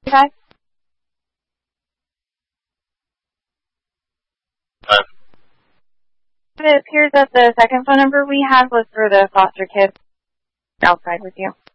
5? It appears that the second phone number we had was for the foster kid outside with you.